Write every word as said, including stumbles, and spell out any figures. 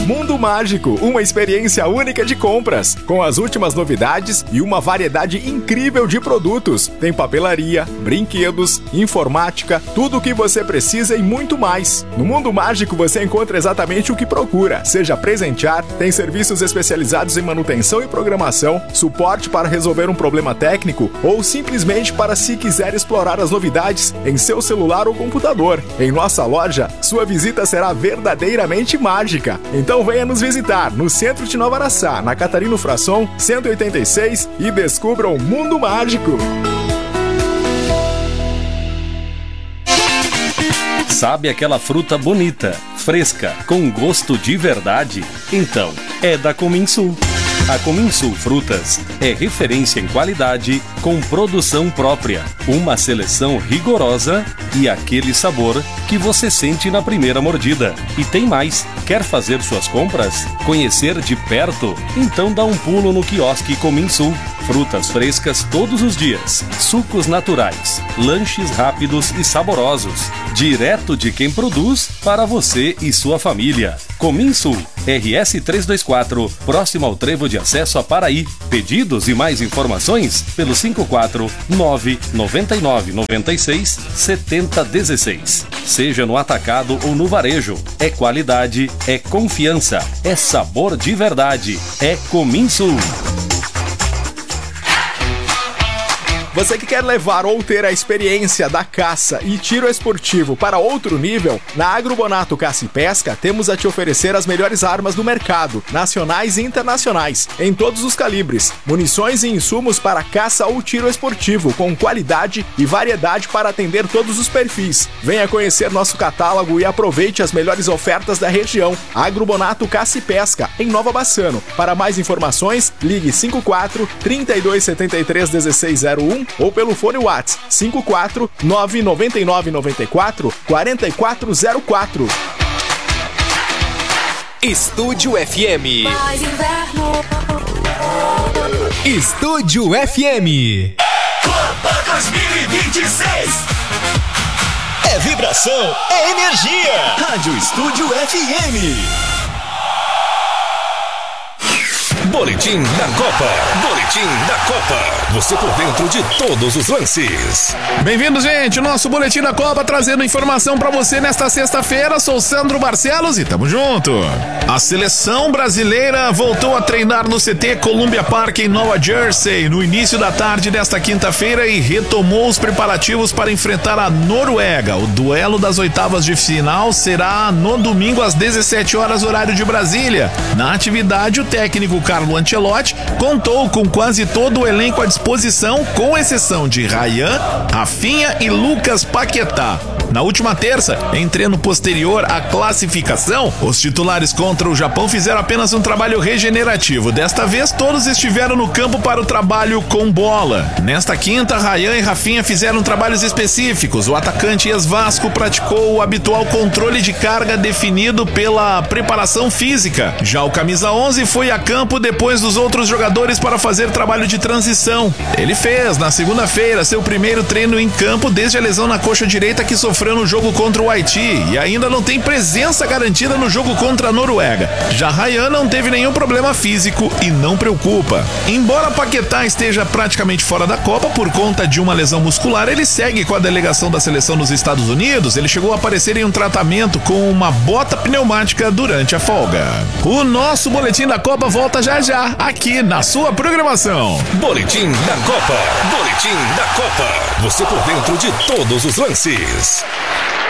Mundo Mágico, uma experiência única de compras, com as últimas novidades e uma variedade incrível de produtos. Tem papelaria, brinquedos, informática, tudo o que você precisa e muito mais. No Mundo Mágico você encontra exatamente o que procura, seja presentear, tem serviços especializados em manutenção e programação, suporte para resolver um problema técnico ou simplesmente para se quiser explorar as novidades em seu celular ou computador. Em nossa loja, sua visita será verdadeiramente mágica. Então venha nos visitar no centro de Nova Araçá, na Catarino Frasson, cento e oitenta e seis, e descubra o Mundo Mágico. Sabe aquela fruta bonita, fresca, com gosto de verdade? Então, é da Cominsul. A Cominsul Frutas é referência em qualidade, com produção própria, uma seleção rigorosa e aquele sabor que você sente na primeira mordida. E tem mais, quer fazer suas compras? Conhecer de perto? Então dá um pulo no quiosque Cominsul. Frutas frescas todos os dias, sucos naturais, lanches rápidos e saborosos, direto de quem produz para você e sua família. Cominsul, R S trezentos e vinte e quatro, próximo ao trevo de acesso a Paraí. Pedidos e mais informações pelo cinco quatro nove nove nove nove seis sete zero um seis. Seja no atacado ou no varejo, é qualidade, é confiança, é sabor de verdade, é Cominsul. Você que quer levar ou ter a experiência da caça e tiro esportivo para outro nível, na Agrobonato Caça e Pesca temos a te oferecer as melhores armas do mercado, nacionais e internacionais, em todos os calibres, munições e insumos para caça ou tiro esportivo, com qualidade e variedade para atender todos os perfis. Venha conhecer nosso catálogo e aproveite as melhores ofertas da região. Agrobonato Caça e Pesca, em Nova Bassano. Para mais informações, ligue cinco quatro, trinta e dois, setenta e três, dezesseis zero um ou pelo fone WhatsApp cinco quatro nove nove nove nove quatro quatro quatro zero quatro. Estúdio F M. Estúdio F M. Copa dois mil e vinte e seis. É vibração, é energia. Rádio Estúdio F M. Boletim da Copa. Boletim da Copa. Você por dentro de todos os lances. Bem-vindos, gente. Nosso Boletim da Copa trazendo informação pra você nesta sexta-feira. Sou Sandro Barcelos e tamo junto. A seleção brasileira voltou a treinar no C T Columbia Park em Nova Jersey no início da tarde desta quinta-feira e retomou os preparativos para enfrentar a Noruega. O duelo das oitavas de final será no domingo às dezessete horas, horário de Brasília. Na atividade, o técnico Carlo Ancelotti contou com quase todo o elenco à disposição, com exceção de Ryan, Rafinha e Lucas Paquetá. Na última terça, em treino posterior à classificação, os titulares contra o Japão fizeram apenas um trabalho regenerativo. Desta vez, todos estiveram no campo para o trabalho com bola. Nesta quinta, Ryan e Rafinha fizeram trabalhos específicos. O atacante ex-Vasco praticou o habitual controle de carga definido pela preparação física. Já o camisa onze foi a campo depois dos outros jogadores para fazer trabalho de transição. Ele fez, na segunda-feira, seu primeiro treino em campo desde a lesão na coxa direita que sofreu no jogo contra o Haiti e ainda não tem presença garantida no jogo contra a Noruega. Já Ryan não teve nenhum problema físico e não preocupa. Embora Paquetá esteja praticamente fora da Copa por conta de uma lesão muscular, ele segue com a delegação da seleção nos Estados Unidos. Ele chegou a aparecer em um tratamento com uma bota pneumática durante a folga. O nosso Boletim da Copa volta já já, aqui na sua programação. Boletim da Copa. Boletim da Copa. Você por dentro de todos os lances.